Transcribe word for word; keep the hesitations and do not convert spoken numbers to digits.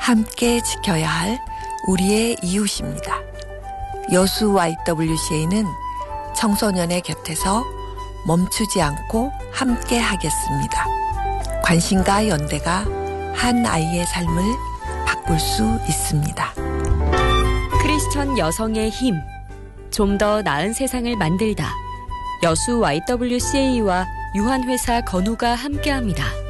함께 지켜야 할 우리의 이웃입니다. 여수 와이더블유씨에이는 청소년의 곁에서 멈추지 않고 함께 하겠습니다. 관심과 연대가 한 아이의 삶을 바꿀 수 있습니다. 크리스천 여성의 힘, 좀 더 나은 세상을 만들다. 여수 와이더블유씨에이와 유한회사 건우가 함께합니다.